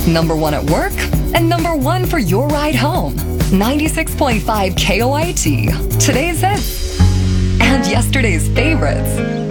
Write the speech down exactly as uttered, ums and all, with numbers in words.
Number one at work, and number one for your ride home. ninety-six point five K O I T, today's hits, and yesterday's favorites.